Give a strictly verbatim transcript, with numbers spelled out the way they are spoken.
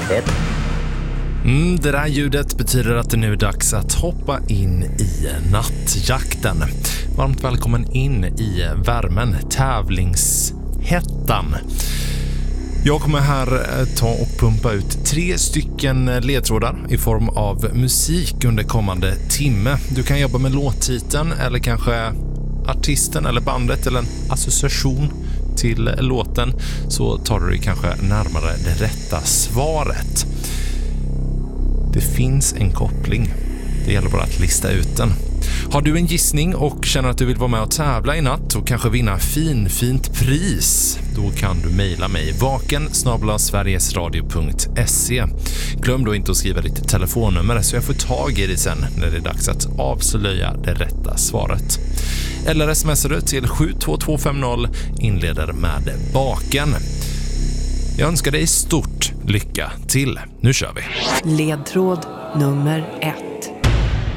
ett. Mm, det där ljudet betyder att det nu är dags att hoppa in i nattjakten. Varmt välkommen in i värmen, tävlingshettan. Jag kommer här ta och pumpa ut tre stycken ledtrådar i form av musik under kommande timme. Du kan jobba med låttiteln eller kanske artisten eller bandet eller en association till låten, så tar du dig kanske närmare det rätta svaret. Det finns en koppling. Det gäller bara att lista ut den. Har du en gissning och känner att du vill vara med och tävla i natt och kanske vinna fin, fint pris, då kan du mejla mig vaken snabel-a sverigesradio punkt se. Glöm då inte att skriva ditt telefonnummer så jag får tag i dig sen när det är dags att avslöja det rätta svaret. Eller smsar du till sju två två fem noll, inleder med vaken. Jag önskar dig stort lycka till. Nu kör vi. Ledtråd nummer ett.